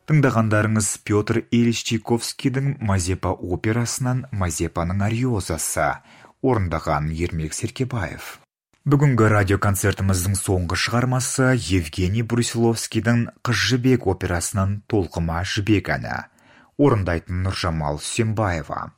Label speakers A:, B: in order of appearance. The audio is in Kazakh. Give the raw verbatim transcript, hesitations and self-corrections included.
A: Тыңдағандарыңыз Петр Ильич Чайковскийдің Мазепа операсынан Мазепаның ариозасы, орындаған Ермек Серкебаев. Бүгінгі радиоконцертіміздің соңғы шығармасы Евгений Брусиловскийдің Қыз жібек операсынан Толқыма жібек әні, орындайтын Нұржамал Үсенбаева.